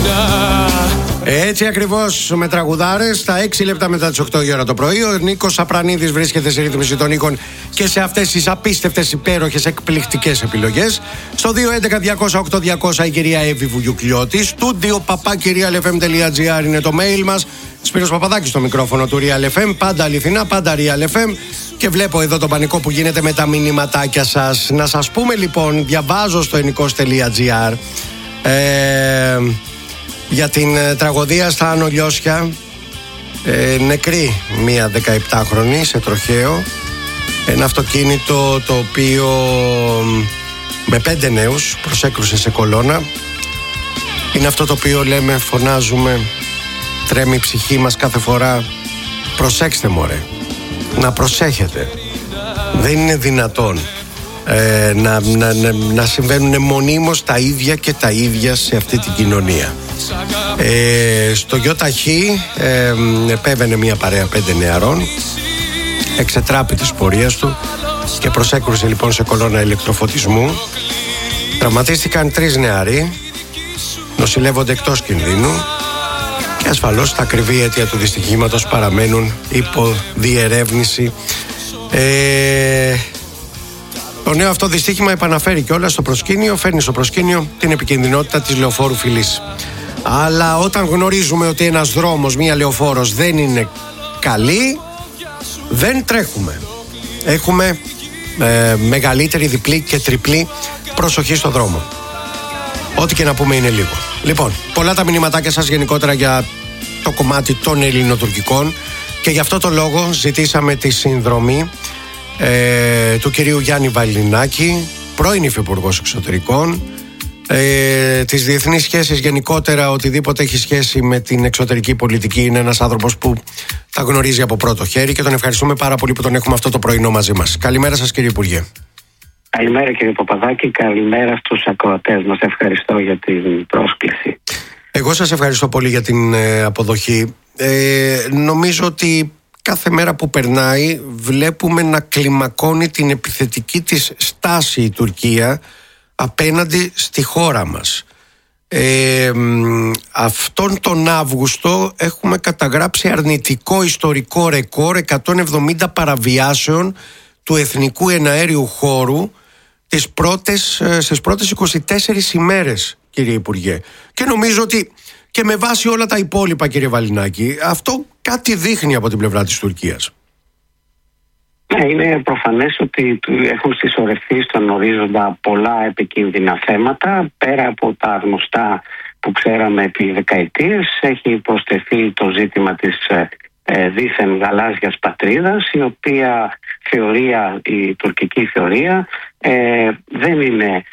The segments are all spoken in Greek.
Έτσι ακριβώς, με τραγουδάρες, στα 6 λεπτά μετά τις 8 η ώρα το πρωί. Ο Νίκος Απρανίδης βρίσκεται σε ρύθμιση των οίκων και σε αυτές τις απίστευτες, υπέροχες, εκπληκτικές επιλογές. Στο 211-200-8200 η κυρία Εύη Βουγιουκλιώτη. Στούντιο papakirialfm.gr είναι το mail μας. Σπύρος Παπαδάκης στο μικρόφωνο του Real FM. Πάντα αληθινά, πάντα Real FM. Και βλέπω εδώ τον πανικό που γίνεται με τα μηνυματάκια σας. Να σας πούμε λοιπόν, διαβάζω στο ενικός.gr για την τραγωδία στα Άνω Λιώσια. Νεκρή μία 17χρονη σε τροχαίο. Ένα αυτοκίνητο το οποίο με 5 νέους προσέκρουσε σε κολόνα. Είναι αυτό το οποίο λέμε, φωνάζουμε, τρέμει η ψυχή μας κάθε φορά. Προσέξτε μωρέ, να προσέχετε. Δεν είναι δυνατόν να συμβαίνουν μονίμως τα ίδια και τα ίδια σε αυτή την κοινωνία. Στο ΙΧ επέβαινε μια παρέα 5 νεαρών, εξετράπη της πορείας του και προσέκρουσε λοιπόν σε κολόνα ηλεκτροφωτισμού. Τραυματίστηκαν 3 νεαροί, νοσηλεύονται εκτός κινδύνου και ασφαλώς τα ακριβή αίτια του δυστυχήματος παραμένουν υπό διερεύνηση. Το νέο αυτό δυστύχημα επαναφέρει κιόλας στο προσκήνιο, φέρνει στο προσκήνιο την επικινδυνότητα της λεωφόρου φυλής. Αλλά όταν γνωρίζουμε ότι ένας δρόμος, μία λεωφόρος δεν είναι καλή, δεν τρέχουμε. Έχουμε μεγαλύτερη, διπλή και τριπλή προσοχή στο δρόμο. Ό,τι και να πούμε είναι λίγο. Λοιπόν, πολλά τα μηνυματάκια σας γενικότερα για το κομμάτι των ελληνοτουρκικών και γι' αυτό το λόγο ζητήσαμε τη συνδρομή του κυρίου Γιάννη Βαλινάκη, πρώην Υφυπουργός Εξωτερικών, τις διεθνείς σχέσεις γενικότερα, οτιδήποτε έχει σχέση με την εξωτερική πολιτική. Είναι ένας άνθρωπος που τα γνωρίζει από πρώτο χέρι και τον ευχαριστούμε πάρα πολύ που τον έχουμε αυτό το πρωινό μαζί μας. Καλημέρα σας κύριε Υπουργέ. Καλημέρα κύριε Παπαδάκη, καλημέρα στους ακροατές μας. Ευχαριστώ για την πρόσκληση. Εγώ σας ευχαριστώ πολύ για την αποδοχή. Νομίζω ότι κάθε μέρα που περνάει βλέπουμε να κλιμακώνει την επιθετική της στάση η Τουρκία απέναντι στη χώρα μας. Αυτόν τον Αύγουστο έχουμε καταγράψει αρνητικό ιστορικό ρεκόρ 170 παραβιάσεων του εθνικού εναέριου χώρου στις πρώτες 24 ημέρες, κύριε Υπουργέ. Και νομίζω ότι και με βάση όλα τα υπόλοιπα, κύριε Βαλινάκη, αυτό κάτι δείχνει από την πλευρά της Τουρκίας. Ναι, είναι προφανές ότι έχουν συσσωρευτεί στον ορίζοντα πολλά επικίνδυνα θέματα. Πέρα από τα γνωστά που ξέραμε επί δεκαετίες, έχει προσθεθεί το ζήτημα της δίθεν γαλάζιας πατρίδας, η οποία θεωρία, η τουρκική θεωρία, δεν είναι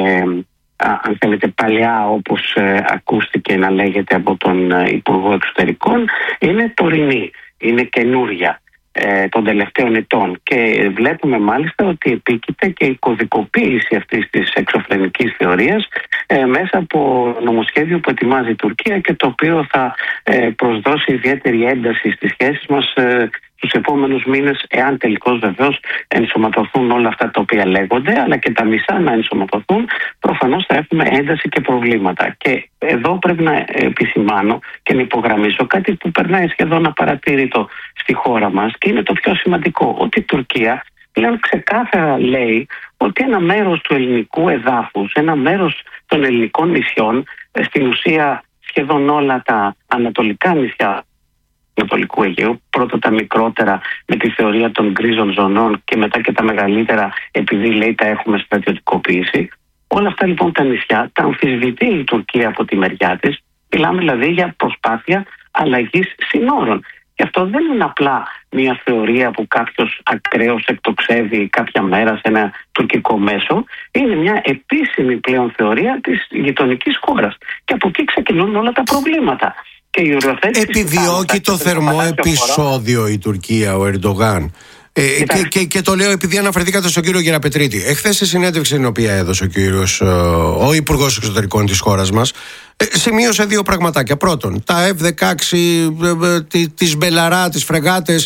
αν θέλετε παλιά όπως ακούστηκε να λέγεται από τον Υπουργό Εξωτερικών. Είναι τωρινή, είναι καινούρια των τελευταίων ετών και βλέπουμε μάλιστα ότι επίκειται και η κωδικοποίηση αυτής της εξωφρενικής θεωρίας μέσα από νομοσχέδιο που ετοιμάζει η Τουρκία και το οποίο θα προσδώσει ιδιαίτερη ένταση στις σχέσεις μας τους επόμενους μήνες, εάν τελικώς βεβαίως ενσωματωθούν όλα αυτά τα οποία λέγονται, αλλά και τα μισά να ενσωματωθούν, προφανώς θα έχουμε ένταση και προβλήματα. Και εδώ πρέπει να επισημάνω και να υπογραμμίσω κάτι που περνάει σχεδόν απαρατήρητο στη χώρα μας και είναι το πιο σημαντικό, ότι η Τουρκία πλέον ξεκάθαρα λέει ότι ένα μέρος του ελληνικού εδάφους, ένα μέρος των ελληνικών νησιών, στην ουσία σχεδόν όλα τα ανατολικά νησιά Ανατολικού Αιγαίου, πρώτα τα μικρότερα με τη θεωρία των γκρίζων ζωνών και μετά και τα μεγαλύτερα επειδή λέει τα έχουμε στρατιωτικοποιήσει. Όλα αυτά λοιπόν τα νησιά τα αμφισβητεί η Τουρκία από τη μεριά της. Μιλάμε δηλαδή για προσπάθεια αλλαγής συνόρων. Και αυτό δεν είναι απλά μια θεωρία που κάποιος ακραίος εκτοξεύει κάποια μέρα σε ένα τουρκικό μέσο. Είναι μια επίσημη πλέον θεωρία της γειτονικής χώρας. Και από εκεί ξεκινούν όλα τα προβλήματα. Επιδιώκει το θερμό επεισόδιο η Τουρκία, ο Ερντογάν. Και το λέω επειδή αναφερθήκατε στον κύριο Γεραπετρίτη. Εχθές σε συνέντευξη την οποία έδωσε ο Υπουργός Εξωτερικών της χώρας μας, σημείωσε 2 πραγματάκια. Πρώτον, τα F-16, τις Μπελαρά, τις φρεγάτες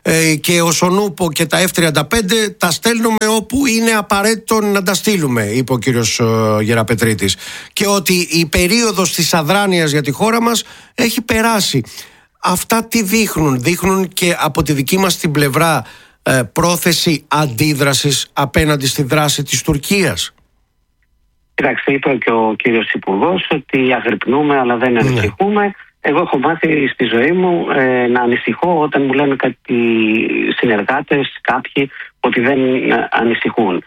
και ο Σονούπο και τα F-35 τα στέλνουμε όπου είναι απαραίτητο να τα στείλουμε, είπε ο κύριος Γεραπετρίτης, και ότι η περίοδος της αδράνειας για τη χώρα μας έχει περάσει. Αυτά τι δείχνουν? Δείχνουν και από τη δική μας την πλευρά πρόθεση αντίδρασης απέναντι στη δράση της Τουρκίας? Κοιτάξτε, είπε και ο κύριος Υπουργός ότι αγρυπνούμε αλλά δεν ανησυχούμε. Εγώ έχω μάθει στη ζωή μου να ανησυχώ όταν μου λένε κάτι συνεργάτες, κάποιοι, ότι δεν ανησυχούν.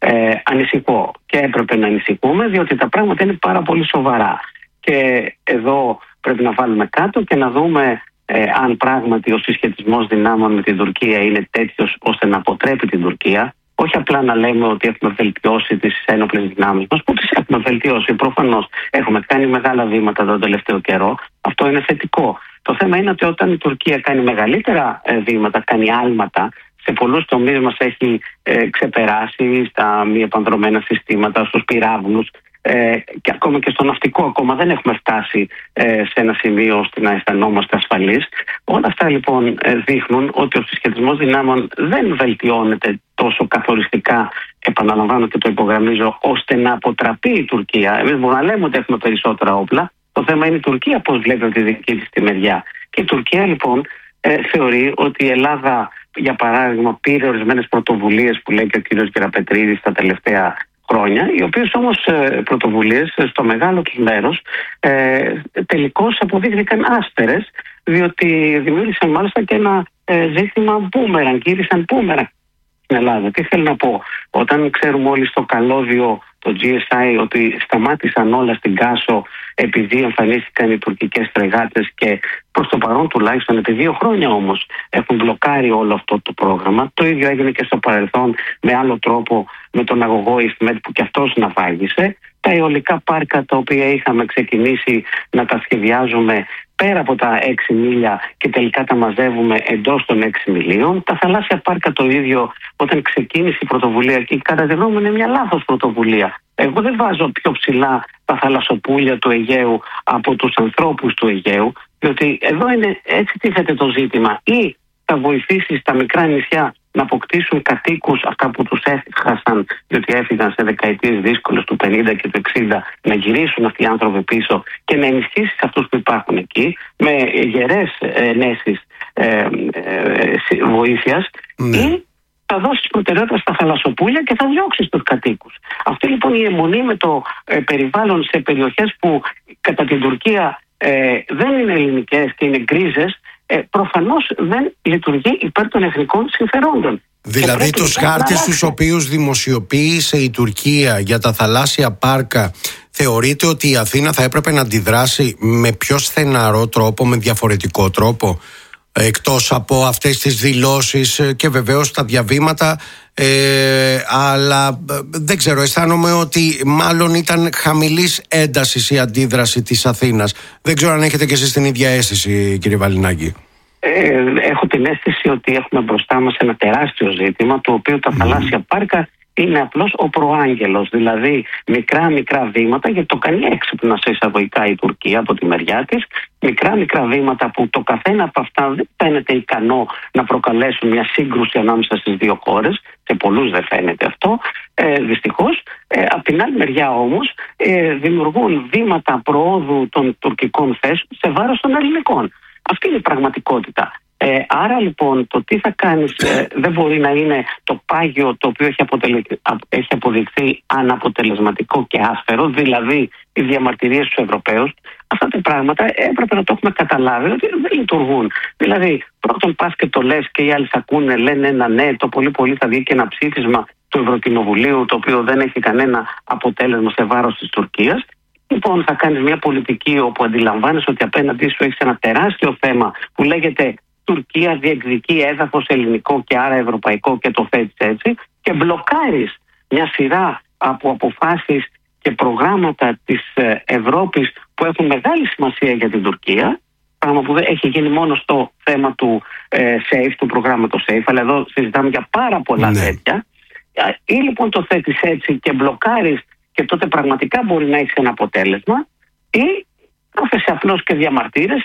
Ανησυχώ και έπρεπε να ανησυχούμε, διότι τα πράγματα είναι πάρα πολύ σοβαρά. Και εδώ πρέπει να βάλουμε κάτω και να δούμε αν πράγματι ο συσχετισμός δυνάμεων με την Τουρκία είναι τέτοιος ώστε να αποτρέπει την Τουρκία. Όχι απλά να λέμε ότι έχουμε βελτιώσει τις ένοπλες δυνάμεις μας, που τις έχουμε βελτιώσει. Προφανώς έχουμε κάνει μεγάλα βήματα τον τελευταίο καιρό. Αυτό είναι θετικό. Το θέμα είναι ότι όταν η Τουρκία κάνει μεγαλύτερα βήματα, κάνει άλματα, σε πολλούς τομείς μας έχει ξεπεράσει, στα μη επανδρομένα συστήματα, στους πυράβλους, και ακόμα και στο ναυτικό ακόμα δεν έχουμε φτάσει σε ένα σημείο ώστε να αισθανόμαστε ασφαλείς. Όλα αυτά λοιπόν δείχνουν ότι ο συσχετισμός δυνάμεων δεν βελτιώνεται τόσο καθοριστικά, επαναλαμβάνω και το υπογραμμίζω, ώστε να αποτραπεί η Τουρκία. Εμείς μπορούμε να λέμε ότι έχουμε περισσότερα όπλα. Το θέμα είναι η Τουρκία πώς βλέπει από τη δική της τη μεριά. Και η Τουρκία λοιπόν θεωρεί ότι η Ελλάδα, για παράδειγμα, πήρε ορισμένες πρωτοβουλίες που λέει και ο κ. Γεραπετρίδης τα τελευταία χρόνια, οι οποίες όμως πρωτοβουλίες στο μεγάλο τους μέρος τελικώς αποδείχθηκαν άστερες, διότι δημιούργησαν μάλιστα και ένα ζήτημα μπούμεραν, γύρισαν μπούμεραν στην Ελλάδα. Τι θέλω να πω? Όταν ξέρουμε όλοι στο καλώδιο το GSI ότι σταμάτησαν όλα στην Κάσο επειδή εμφανίστηκαν οι τουρκικές φρεγάτες, και προς το παρόν τουλάχιστον επί 2 χρόνια όμως έχουν μπλοκάρει όλο αυτό το πρόγραμμα. Το ίδιο έγινε και στο παρελθόν με άλλο τρόπο με τον αγωγό Ιφμέτ που και αυτός ναυάγησε. Τα αιωλικά πάρκα τα οποία είχαμε ξεκινήσει να τα σχεδιάζουμε πέρα από τα 6 μίλια και τελικά τα μαζεύουμε εντός των 6 μιλίων. Τα θαλάσσια πάρκα το ίδιο, όταν ξεκίνησε η πρωτοβουλία, και κατά τη γνώμη μου είναι μια λάθος πρωτοβουλία. Εγώ δεν βάζω πιο ψηλά τα θαλασσοπούλια του Αιγαίου από τους ανθρώπους του Αιγαίου, διότι εδώ είναι, έτσι τίθεται το ζήτημα. Ή θα βοηθήσει τα μικρά νησιά να αποκτήσουν κατοίκους, αυτά που τους έχασαν διότι έφυγαν σε δεκαετίες δύσκολες του 50 και του 60, να γυρίσουν αυτοί οι άνθρωποι πίσω και να ενισχύσεις αυτούς που υπάρχουν εκεί με γερές ενέσεις βοήθειας, ή θα δώσεις προτεραιότητα στα θαλασσοπούλια και θα διώξεις τους κατοίκους. Αυτή λοιπόν η αιμονή με το περιβάλλον σε περιοχές που κατά την Τουρκία δεν είναι ελληνικές και είναι γκρίζες, προφανώς δεν λειτουργεί υπέρ των εθνικών συμφερόντων. Δηλαδή τους χάρτες τους οποίους δημοσιοποίησε η Τουρκία για τα θαλάσσια πάρκα, θεωρείτε ότι η Αθήνα θα έπρεπε να αντιδράσει με πιο στεναρό τρόπο, με διαφορετικό τρόπο, εκτός από αυτές τις δηλώσεις και βεβαίως τα διαβήματα, αλλά δεν ξέρω, αισθάνομαι ότι μάλλον ήταν χαμηλής έντασης η αντίδραση της Αθήνας. Δεν ξέρω αν έχετε και εσείς την ίδια αίσθηση, κύριε Βαλινάκη. Έχω την αίσθηση ότι έχουμε μπροστά μας ένα τεράστιο ζήτημα, το οποίο τα θαλάσσια πάρκα είναι απλώς ο προάγγελος, δηλαδή μικρά βήματα, γιατί το κάνει έξυπνα σε εισαγωγικά η Τουρκία από τη μεριά της, μικρά βήματα που το καθένα από αυτά δεν φαίνεται ικανό να προκαλέσουν μια σύγκρουση ανάμεσα στις δύο χώρες, σε πολλούς δεν φαίνεται αυτό, δυστυχώς. Από την άλλη μεριά όμως δημιουργούν βήματα προόδου των τουρκικών θέσεων σε βάρος των ελληνικών. Αυτή είναι η πραγματικότητα. Άρα λοιπόν το τι θα κάνεις δεν μπορεί να είναι το πάγιο το οποίο έχει αποδειχθεί αναποτελεσματικό και άσφαιρο, δηλαδή οι διαμαρτυρίες στους Ευρωπαίους. Αυτά τα πράγματα έπρεπε να το έχουμε καταλάβει ότι δεν λειτουργούν. Δηλαδή πρώτον πας και το λες και οι άλλοι σ' ακούνε, λένε ένα ναι, το πολύ θα βγει και ένα ψήφισμα του Ευρωκοινοβουλίου το οποίο δεν έχει κανένα αποτέλεσμα σε βάρος της Τουρκίας. Λοιπόν, θα κάνεις μια πολιτική όπου αντιλαμβάνεσαι ότι απέναντί σου έχεις ένα τεράστιο θέμα που λέγεται Τουρκία διεκδικεί έδαφος ελληνικό και άρα ευρωπαϊκό και το θέτεις έτσι, και μπλοκάρεις μια σειρά από αποφάσεις και προγράμματα της Ευρώπης που έχουν μεγάλη σημασία για την Τουρκία, πράγμα που έχει γίνει μόνο στο θέμα του SAFE, του προγράμματος SAFE, αλλά εδώ συζητάμε για πάρα πολλά τέτοια. Ή λοιπόν το θέτεις έτσι και μπλοκάρεις, και τότε πραγματικά μπορεί να έχεις ένα αποτέλεσμα, ή κάθεσαι απλώς και διαμαρτύρεσαι,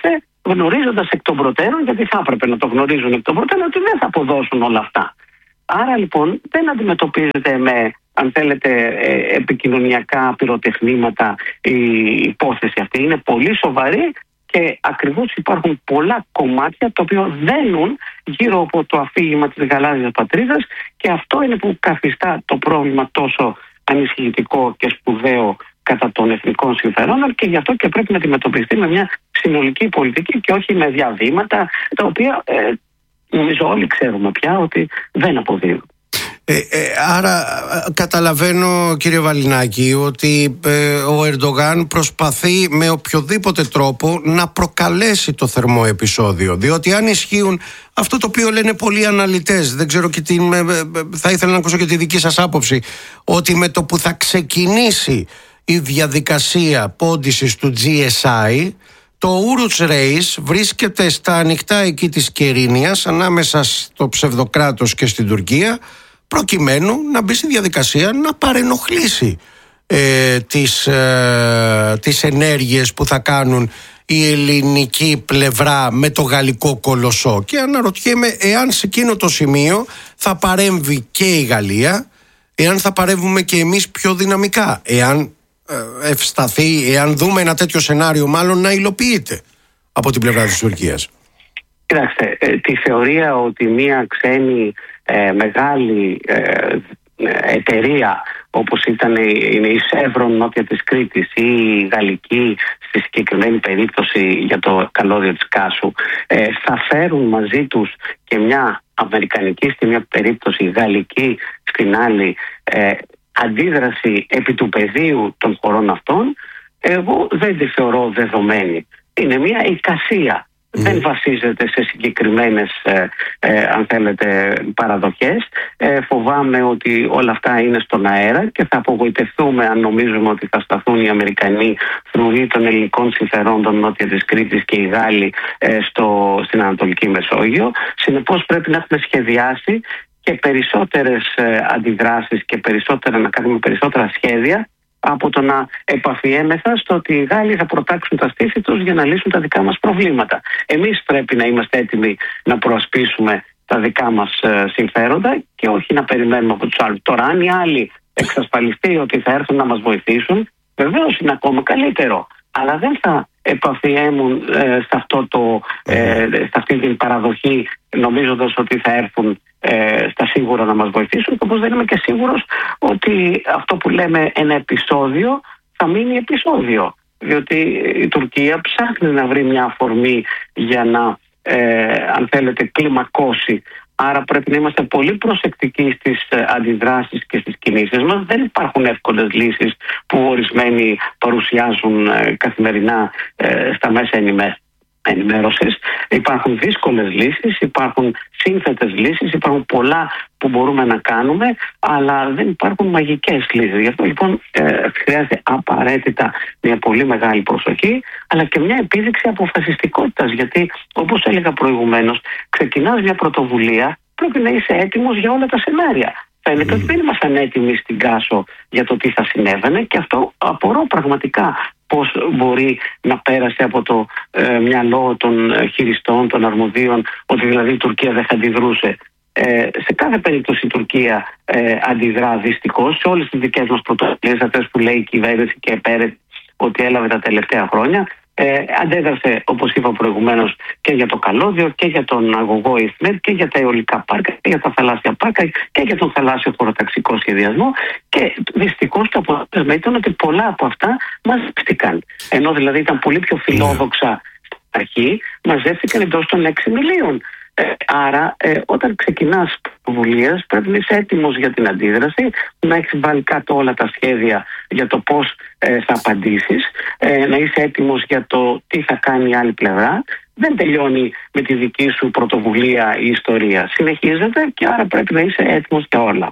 γνωρίζοντας εκ των προτέρων, γιατί θα έπρεπε να το γνωρίζουν εκ των προτέρων, ότι δεν θα αποδώσουν όλα αυτά. Άρα λοιπόν δεν αντιμετωπίζεται με, αν θέλετε, επικοινωνιακά πυροτεχνήματα η υπόθεση αυτή. Είναι πολύ σοβαρή και ακριβώς υπάρχουν πολλά κομμάτια τα οποία δένουν γύρω από το αφήγημα της γαλάζιας πατρίδας, και αυτό είναι που καθιστά το πρόβλημα τόσο ανησυχητικό και σπουδαίο κατά των εθνικών συμφερόντων, και γι' αυτό και πρέπει να αντιμετωπιστεί με μια συνολική πολιτική και όχι με διαβήματα τα οποία νομίζω όλοι ξέρουμε πια ότι δεν αποδίδουν. Άρα καταλαβαίνω, κύριε Βαλινάκη, ότι ο Ερντογάν προσπαθεί με οποιοδήποτε τρόπο να προκαλέσει το θερμό επεισόδιο, διότι αν ισχύουν αυτό το οποίο λένε πολλοί αναλυτές, δεν ξέρω, και θα ήθελα να ακούσω και τη δική σας άποψη, ότι με το που θα ξεκινήσει η διαδικασία πόντισης του GSI, το Ούρουts Reis βρίσκεται στα ανοιχτά εκεί της Κερίνιας, ανάμεσα στο ψευδοκράτος και στην Τουρκία, προκειμένου να μπει στη διαδικασία να παρενοχλήσει τις ενέργειες που θα κάνουν η ελληνική πλευρά με το γαλλικό κολοσσό. Και αναρωτιέμαι εάν σε εκείνο το σημείο θα παρέμβει και η Γαλλία, εάν θα παρέμβουμε και εμείς πιο δυναμικά, εάν ευσταθεί, εάν δούμε ένα τέτοιο σενάριο μάλλον να υλοποιείται από την πλευρά της Τουρκίας. Κοιτάξτε, τη θεωρία ότι μια ξένη μεγάλη εταιρεία όπως ήταν η Chevron νότια της Κρήτης ή η γαλλική στη συγκεκριμένη περίπτωση για το καλώδιο της Κάσου θα φέρουν μαζί τους και μια αμερικανική στη μια περίπτωση, γαλλική στην άλλη, αντίδραση επί του πεδίου των χωρών αυτών, εγώ δεν τη θεωρώ δεδομένη. Είναι μια εικασία. Δεν βασίζεται σε συγκεκριμένες αν θέλετε παραδοχές. Φοβάμαι ότι όλα αυτά είναι στον αέρα και θα απογοητευτούμε αν νομίζουμε ότι θα σταθούν οι Αμερικανοί φρουροί των ελληνικών συμφερόντων νότια της Κρήτης και οι Γάλλοι στην Ανατολική Μεσόγειο. Συνεπώς πρέπει να έχουμε σχεδιάσει και περισσότερες αντιδράσεις και να κάνουμε περισσότερα σχέδια από το να επαφιέμεθα στο ότι οι Γάλλοι θα προτάξουν τα στήθη τους για να λύσουν τα δικά μας προβλήματα. Εμείς πρέπει να είμαστε έτοιμοι να προασπίσουμε τα δικά μας συμφέροντα και όχι να περιμένουμε από τους άλλους. Τώρα, αν οι άλλοι εξασφαλιστεί ότι θα έρθουν να μας βοηθήσουν, βεβαίως είναι ακόμα καλύτερο. Αλλά δεν θα επαφιέμουν σε αυτή την παραδοχή νομίζοντας ότι θα έρθουν στα σίγουρα να μας βοηθήσουν, όπως δεν είμαι και σίγουρος ότι αυτό που λέμε ένα επεισόδιο θα μείνει επεισόδιο, διότι η Τουρκία ψάχνει να βρει μια αφορμή για να αν θέλετε κλιμακώσει. Άρα πρέπει να είμαστε πολύ προσεκτικοί στις αντιδράσεις και στις κινήσεις μας. Δεν υπάρχουν εύκολες λύσεις που ορισμένοι παρουσιάζουν καθημερινά στα μέσα ενημέρωσης. Υπάρχουν δύσκολες λύσεις, υπάρχουν σύνθετες λύσεις, υπάρχουν πολλά που μπορούμε να κάνουμε, αλλά δεν υπάρχουν μαγικές λύσεις. Γι' αυτό λοιπόν χρειάζεται απαραίτητα μια πολύ μεγάλη προσοχή, αλλά και μια επίδειξη αποφασιστικότητας, γιατί όπως έλεγα προηγουμένως, ξεκινάς μια πρωτοβουλία, πρέπει να είσαι έτοιμος για όλα τα σενάρια. Φαίνεται ότι δεν ήμασταν έτοιμοι στην Κάσο για το τι θα συνέβαινε, και αυτό απορώ πραγματικά πώς μπορεί να πέρασε από το μυαλό των χειριστών, των αρμοδίων, ότι δηλαδή η Τουρκία δεν θα αντιδρούσε. Σε κάθε περίπτωση η Τουρκία αντιδρά δυστυχώς σε όλες τις δικές μας πρωτοβουλίες, αυτές που λέει η κυβέρνηση και επέρε ότι έλαβε τα τελευταία χρόνια. Αντέδρασε, όπως είπα προηγουμένως, και για το καλώδιο και για τον αγωγό ΙΣΜΕΤ και για τα αιωλικά πάρκα και για τα θαλάσσια πάρκα και για τον θαλάσσιο χωροταξικό σχεδιασμό, και δυστυχώς το αποτέλεσμα ήταν ότι πολλά από αυτά μαζεύτηκαν. Ενώ δηλαδή ήταν πολύ πιο φιλόδοξα στην αρχή, μαζεύτηκαν εντός των 6 μιλίων. Άρα όταν ξεκινάς πρωτοβουλίες πρέπει να είσαι έτοιμος για την αντίδραση, να έχεις βάλει κάτω όλα τα σχέδια για το πώς θα απαντήσεις, να είσαι έτοιμος για το τι θα κάνει η άλλη πλευρά. Δεν τελειώνει με τη δική σου πρωτοβουλία η ιστορία. Συνεχίζεται και άρα πρέπει να είσαι έτοιμος για όλα.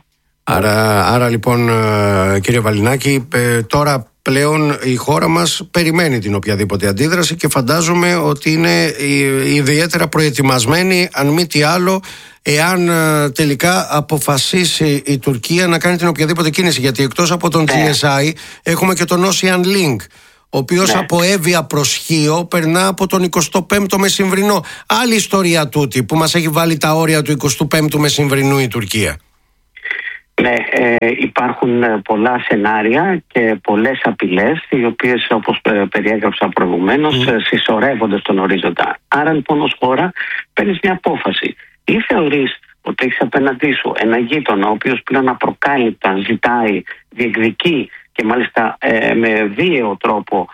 Άρα λοιπόν, κύριε Βαλινάκη, τώρα πλέον η χώρα μας περιμένει την οποιαδήποτε αντίδραση και φαντάζομαι ότι είναι ιδιαίτερα προετοιμασμένη, αν μη τι άλλο, εάν τελικά αποφασίσει η Τουρκία να κάνει την οποιαδήποτε κίνηση. Γιατί εκτός από τον GSI έχουμε και τον Ocean Link, ο οποίος από Εύβοια προς Χίο περνά από τον 25ο Μεσημβρινό. Άλλη ιστορία τούτη που μας έχει βάλει τα όρια του 25ου Μεσημβρινού η Τουρκία. Ναι, υπάρχουν πολλά σενάρια και πολλές απειλές, οι οποίες, όπως περιέγραψα προηγουμένως, συσσωρεύονται στον ορίζοντα. Άρα λοιπόν ως χώρα παίρνεις μια απόφαση. Ή θεωρείς ότι έχεις απέναντί σου ένα γείτονα ο οποίος πλέον απροκάλυπτα ζητάει, διεκδικεί και μάλιστα με βίαιο τρόπο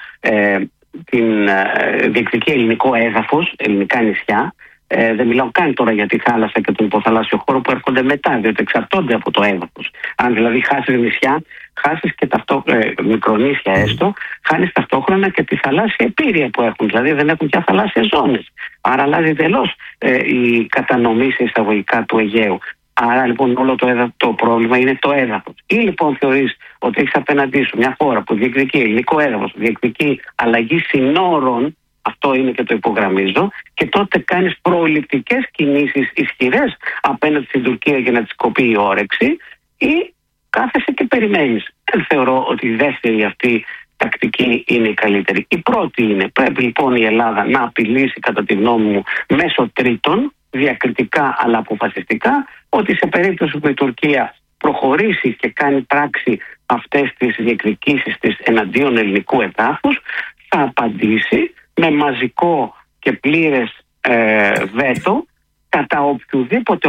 διεκδικεί ελληνικό έδαφος, ελληνικά νησιά. Δεν μιλάω καν τώρα για τη θάλασσα και τον υποθαλάσσιο χώρο που έρχονται μετά, διότι εξαρτώνται από το έδαφος. Αν δηλαδή χάσεις νησιά, χάσεις και μικρονήσια έστω, χάνεις ταυτόχρονα και τη θαλάσσια επίρρεια που έχουν. Δηλαδή δεν έχουν πια θαλάσσιες ζώνες. Άρα αλλάζει εντελώς η κατανομή σε εισαγωγικά του Αιγαίου. Άρα λοιπόν όλο το πρόβλημα είναι το έδαφος. Ή λοιπόν θεωρείς ότι έχεις απέναντί σου μια χώρα που διεκδικεί ελληνικό έδαφος, διεκδικεί αλλαγή συνόρων. Αυτό είναι και το υπογραμμίζω, και τότε κάνεις προληπτικές κινήσεις ισχυρές απέναντι στην Τουρκία για να της κοπεί η όρεξη, ή κάθεσαι και περιμένεις. Δεν θεωρώ ότι η δεύτερη αυτή τακτική είναι η καλύτερη. Η πρώτη είναι, πρέπει λοιπόν η Ελλάδα να απειλήσει κατά τη γνώμη μου μέσω τρίτων, διακριτικά αλλά αποφασιστικά, ότι σε περίπτωση που η Τουρκία προχωρήσει και κάνει πράξη αυτές τις διεκδικήσεις της εναντίον ελληνικού εδάφους, θα απαντήσει με μαζικό και πλήρες βέτο κατά οποιοδήποτε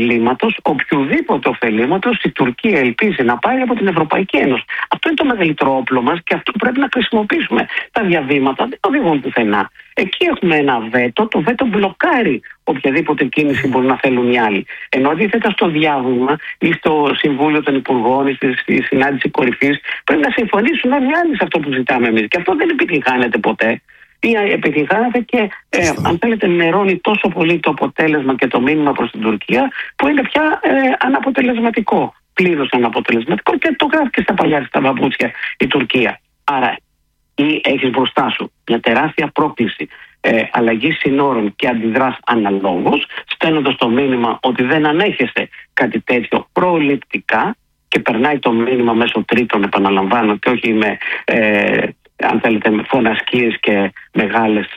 ωφελήματος η Τουρκία ελπίζει να πάρει από την Ευρωπαϊκή Ένωση. Αυτό είναι το μεγαλύτερο όπλο μας και αυτό πρέπει να χρησιμοποιήσουμε. Τα διαβήματα δεν οδηγούν πουθενά. Εκεί έχουμε ένα βέτο, το βέτο μπλοκάρει οποιαδήποτε κίνηση μπορεί να θέλουν οι άλλοι. Ενώ αντίθετα στο διάβημα ή στο Συμβούλιο των Υπουργών ή στη συνάντηση κορυφής πρέπει να συμφωνήσουν όλοι οι άλλοι σε αυτό που ζητάμε εμείς. Και αυτό δεν επιτυγχάνεται ποτέ. Ή επιτυγχάνεται και αν θέλετε νερώνει τόσο πολύ το αποτέλεσμα και το μήνυμα προς την Τουρκία που είναι πια αναποτελεσματικό, πλήρως αναποτελεσματικό, και το γράφει και στα παλιά στα παπούτσια η Τουρκία. Άρα ή έχεις μπροστά σου μια τεράστια πρόκληση αλλαγή συνόρων και αντιδράς αναλόγως, στέλνοντας το μήνυμα ότι δεν ανέχεσαι κάτι τέτοιο προληπτικά, και περνάει το μήνυμα μέσω τρίτων, επαναλαμβάνω, και όχι με αν θέλετε με φωνασκίες και μεγάλες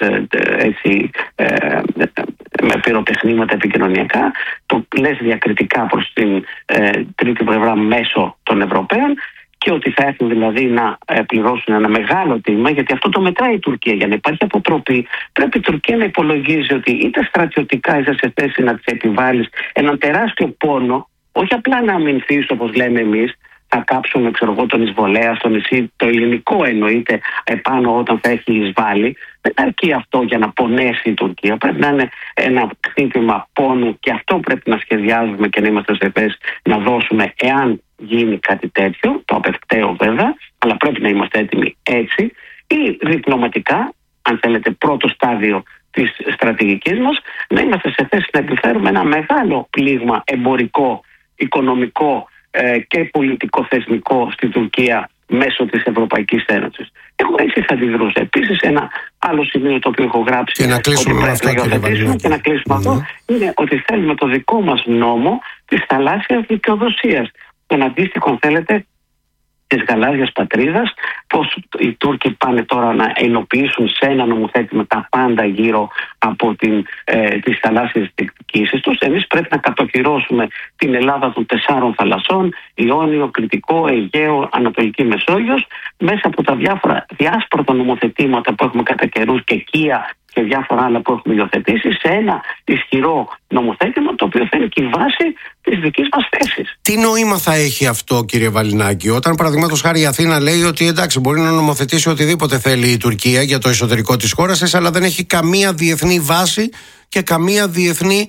με πυροτεχνήματα επικοινωνιακά, το λες διακριτικά προς την τρίτη πλευρά μέσω των Ευρωπαίων, και ότι θα έρθουν δηλαδή να πληρώσουν ένα μεγάλο τίμημα, γιατί αυτό το μετράει η Τουρκία. Για να υπάρχει αποτροπή, πρέπει η Τουρκία να υπολογίζει ότι είτε στρατιωτικά είσαι σε θέση να της επιβάλλεις έναν τεράστιο πόνο, όχι απλά να αμυνθείς όπως λέμε εμείς, θα κάψουμε τον εισβολέα στο νησί, το ελληνικό εννοείται, επάνω όταν θα έχει εισβάλει. Δεν αρκεί αυτό για να πονέσει η Τουρκία. Πρέπει να είναι ένα χτύπημα πόνου, και αυτό πρέπει να σχεδιάζουμε και να είμαστε σε θέση να δώσουμε εάν γίνει κάτι τέτοιο, το απευκταίο βέβαια, αλλά πρέπει να είμαστε έτοιμοι έτσι, ή διπλωματικά, αν θέλετε πρώτο στάδιο της στρατηγικής μας, να είμαστε σε θέση να επιφέρουμε ένα μεγάλο πλήγμα εμπορικό, οικονομικό και πολιτικό-θεσμικό στην Τουρκία μέσω της Ευρωπαϊκής Ένωσης. Εγώ έτσι θα αντιδρούσα. Επίσης, ένα άλλο σημείο το οποίο έχω γράψει και να κλείσουμε με αυτό, αυτό, είναι ότι θέλουμε το δικό μας νόμο της θαλάσσιας δικαιοδοσίας. Τον αντίστοιχο, θέλετε, της γαλάζιας πατρίδας, πως οι Τούρκοι πάνε τώρα να ενοποιήσουν σε ένα νομοθέτημα τα πάντα γύρω από τις θαλάσσιες διεκδικήσεις τους. Εμείς πρέπει να κατοχυρώσουμε την Ελλάδα των 4 θαλασσών, Ιόνιο, Κρητικό, Αιγαίο, Ανατολική Μεσόγειος, μέσα από τα διάφορα διάσπαρτα νομοθετήματα που έχουμε κατά καιρούς, και Κία και διάφορα άλλα που έχουμε υιοθετήσει, σε ένα ισχυρό νομοθέτημα, το οποίο θα είναι και η βάση της δικής μας θέσης. Τι νόημα θα έχει αυτό, κύριε Βαλινάκη, όταν παραδείγματος χάρη η Αθήνα λέει ότι εντάξει, μπορεί να νομοθετήσει οτιδήποτε θέλει η Τουρκία για το εσωτερικό της χώρας της, αλλά δεν έχει καμία διεθνή βάση και καμία διεθνή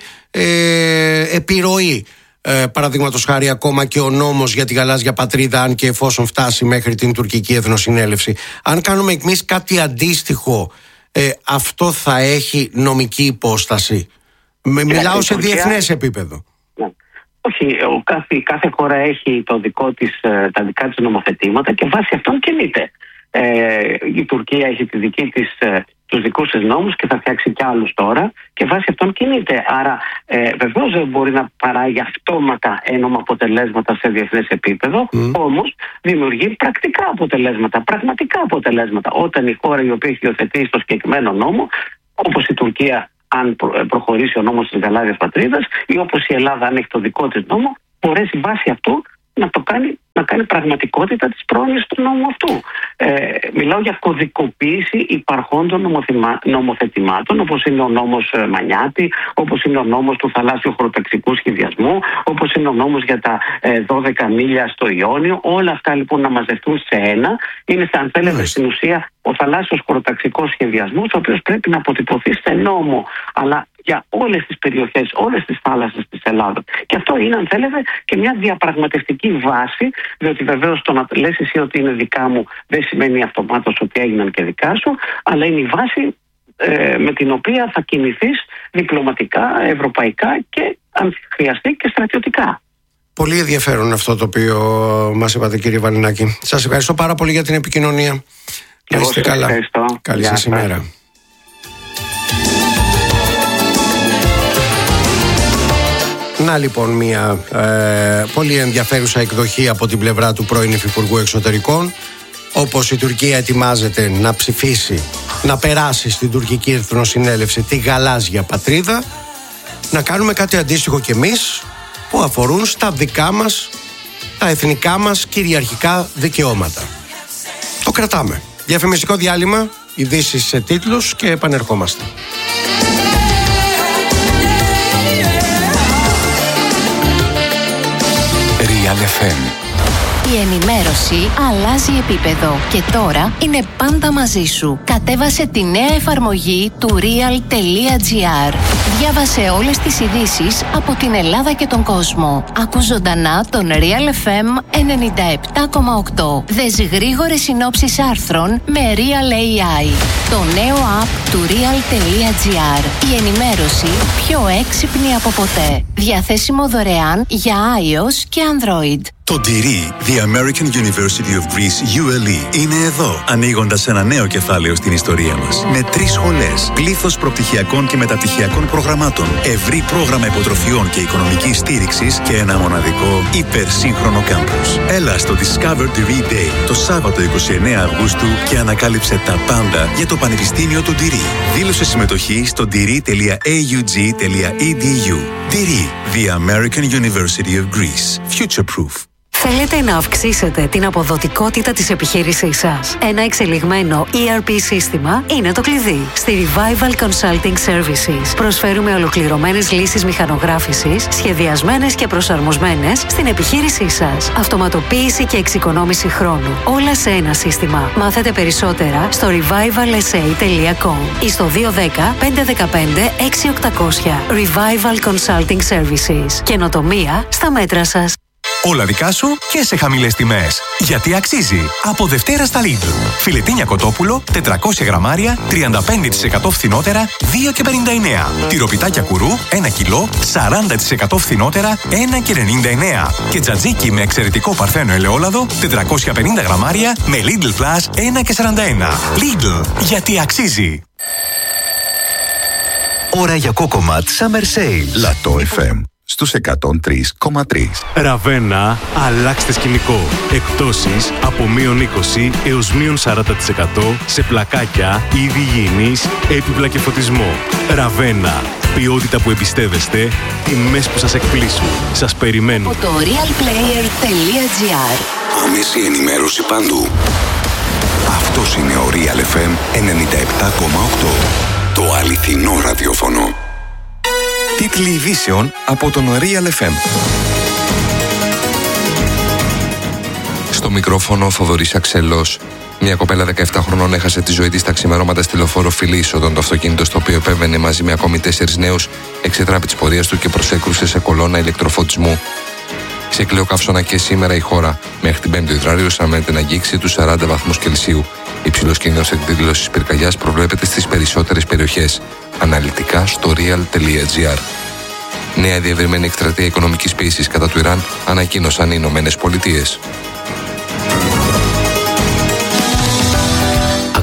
επιρροή. Παραδείγματος χάρη, ακόμα και ο νόμος για τη γαλάζια πατρίδα, αν και εφόσον φτάσει μέχρι την τουρκική εθνοσυνέλευση. Αν κάνουμε εμείς κάτι αντίστοιχο, αυτό θα έχει νομική υπόσταση? Μιλάω σε διεθνές επίπεδο. Όχι, κάθε χώρα έχει τα δικά της νομοθετήματα και βάσει αυτών κινείται. Η Τουρκία έχει τους δικούς της νόμους και θα φτιάξει κι άλλους τώρα και βάσει αυτών κινείται. Άρα βεβαίως δεν μπορεί να παράγει αυτόματα ένομα αποτελέσματα σε διεθνές επίπεδο, όμως δημιουργεί πρακτικά αποτελέσματα, πραγματικά αποτελέσματα. Όταν η χώρα η οποία έχει υιοθετήσει το συγκεκριμένο νόμο, όπως η Τουρκία αν προχωρήσει ο νόμος της γαλάζιας πατρίδας, ή όπως η Ελλάδα αν έχει το δικό της νόμο, μπορέσει βάσει αυτού να κάνει πραγματικότητα της πρόνοιας του νόμου αυτού. Μιλάω για κωδικοποίηση υπαρχόντων νομοθετημάτων, όπως είναι ο νόμος Μανιάτη, όπως είναι ο νόμος του θαλάσσιου χωροταξικού σχεδιασμού, όπως είναι ο νόμος για τα 12 μίλια στο Ιόνιο. Όλα αυτά λοιπόν να μαζευτούν σε ένα. Είναι, αν θέλετε, στην ουσία ο θαλάσσιος χωροταξικός σχεδιασμός, ο οποίος πρέπει να αποτυπωθεί σε νόμο, αλλά για όλες τις περιοχές, όλες τις θάλασσες της Ελλάδας. Και αυτό είναι, αν θέλετε, και μια διαπραγματευτική βάση, διότι βεβαίως το να λες εσύ ότι είναι δικά μου δεν σημαίνει αυτομάτως ότι έγιναν και δικά σου, αλλά είναι η βάση με την οποία θα κινηθείς διπλωματικά, ευρωπαϊκά και αν χρειαστεί και στρατιωτικά. Πολύ ενδιαφέρον αυτό το οποίο μας είπατε, κύριε Βαλινάκη. Σας ευχαριστώ πάρα πολύ για την επικοινωνία. Να είστε καλά. Καλή σας ημέρα. Να λοιπόν μια πολύ ενδιαφέρουσα εκδοχή από την πλευρά του πρώην Υφυπουργού Εξωτερικών. Όπως η Τουρκία ετοιμάζεται να ψηφίσει, να περάσει στην τουρκική Εθνοσυνέλευση τη γαλάζια πατρίδα, να κάνουμε κάτι αντίστοιχο κι εμείς που αφορούν στα δικά μας, τα εθνικά μας κυριαρχικά δικαιώματα. Το κρατάμε. Διαφημιστικό διάλειμμα, ειδήσεις σε τίτλους και επανερχόμαστε. Real FM. Η ενημέρωση αλλάζει επίπεδο και τώρα είναι πάντα μαζί σου. Κατέβασε τη νέα εφαρμογή του Real.gr. Διάβασε όλες τις ειδήσεις από την Ελλάδα και τον κόσμο. Ακού ζωντανά τον Real FM 97,8. Δες γρήγορες συνόψεις άρθρων με Real AI. Το νέο app του Real.gr. Η ενημέρωση πιο έξυπνη από ποτέ. Διαθέσιμο δωρεάν για iOS και Android. Το DIRI, The American University of Greece, ULE, είναι εδώ, ανοίγοντας ένα νέο κεφάλαιο στην ιστορία μας. Με 3 σχολές, πλήθος προπτυχιακών και μεταπτυχιακών προγραμμάτων, ευρύ πρόγραμμα υποτροφιών και οικονομικής στήριξης και ένα μοναδικό υπερσύγχρονο κάμπους. Έλα στο Discover DIRI Day το Σάββατο 29 Αυγούστου και ανακάλυψε τα πάντα για το Πανεπιστήμιο του DIRI. Δήλωσε συμμετοχή στο diri.aug.edu. DIRI, The American University of Greece. Future Proof. Θέλετε να αυξήσετε την αποδοτικότητα της επιχείρησής σας? Ένα εξελιγμένο ERP σύστημα είναι το κλειδί. Στη Revival Consulting Services προσφέρουμε ολοκληρωμένες λύσεις μηχανογράφησης, σχεδιασμένες και προσαρμοσμένες στην επιχείρησή σας. Αυτοματοποίηση και εξοικονόμηση χρόνου. Όλα σε ένα σύστημα. Μάθετε περισσότερα στο revivalsa.com ή στο 210 515 6800. Revival Consulting Services. Καινοτομία στα μέτρα σας. Όλα δικά σου και σε χαμηλές τιμές. Γιατί αξίζει. Από Δευτέρα στα Lidl. Φιλετίνια κοτόπουλο, 400 γραμμάρια, 35% φθηνότερα, 2,59. Τυροπιτάκια κουρού, 1 κιλό, 40% φθηνότερα, 1,99. Και τζατζίκι με εξαιρετικό παρθένο ελαιόλαδο, 450 γραμμάρια, με Lidl Plus, 1,41. Lidl. Γιατί αξίζει. Ώρα για Κόκοματ Summer Sale. Λατό FM. Στους 103,3. Ραβένα, αλλάξτε σκηνικό. Εκπτώσεις από -20 έως -40% σε πλακάκια, είδη υγιεινής, έπιπλα και φωτισμό. Ραβένα, ποιότητα που εμπιστεύεστε, τιμές που σας εκπλήσουν. Σας περιμένω. Από το realplayer.gr. Άμεση ενημέρωση παντού. Αυτός είναι ο Real FM 97,8. Το αληθινό ραδιόφωνο. Τίτλοι ειδήσεων από τον Real FM. Στο μικρόφωνο ο Θοδωρής Αξελός. Μια κοπέλα 17 χρονών έχασε τη ζωή της τα ξημερώματα στη λεωφόρο Φιλής, όταν το αυτοκίνητο στο οποίο επέβαινε μαζί με ακόμη 4 νέους εξετράπη της πορείας του και προσέκρουσε σε κολόνα ηλεκτροφωτισμού. Σε κλειοκαύσωνα και σήμερα η χώρα. Μέχρι την 5η Ιανουαρίου αναμένεται να αγγίξει τους 40 βαθμούς Κελσίου. Υψηλός κίνδυνος εκδήλωσης πυρκαγιάς προβλέπεται στις περισσότερες περιοχές. Αναλυτικά στο real.gr. Νέα διευρυμένη εκστρατεία οικονομικής πίεσης κατά του Ιράν ανακοίνωσαν οι Ηνωμένες Πολιτείες.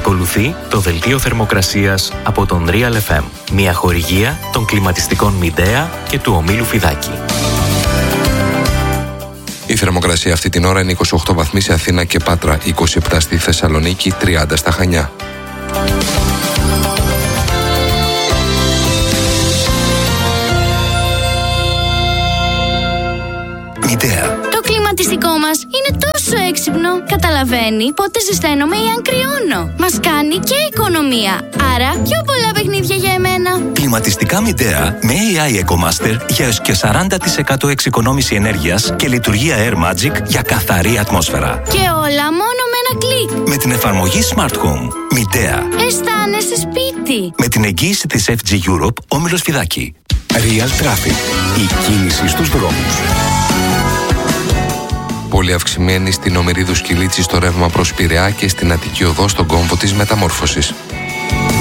Ακολουθεί το δελτίο θερμοκρασίας από τον Real FM. Μια χορηγία των κλιματιστικών Μιντέα και του ομίλου Φιδάκη. Η θερμοκρασία αυτή την ώρα είναι 28 βαθμοί σε Αθήνα και Πάτρα, 27 στη Θεσσαλονίκη, 30 στα Χανιά. Μητέα. Το κλιματιστικό μας είναι τόσο έξυπνο. Καταλαβαίνει πότε ζεσταίνομαι ή αν κρυώνω. Μας κάνει και οικονομία. Άρα πιο πολλά παιχνίδια για εμένα. Κλιματιστικά Μητέα με AI EcoMaster για έως και 40% εξοικονόμηση ενέργειας και λειτουργία Air Magic για καθαρή ατμόσφαιρα. Και όλα μόνο με ένα κλικ. Με την εφαρμογή Smart Home. Μητέα. Αισθάνεσαι σπίτι. Με την εγγύηση της FG Europe, όμιλος Φιδάκη. Real Traffic. Η κίνηση στους δρόμους. Πολύ αυξημένη στην Ομηρίδου Σκυλίτσι στο ρεύμα προς Πειραιά και στην Αττική Οδό στον κόμβο της Μεταμόρφωσης.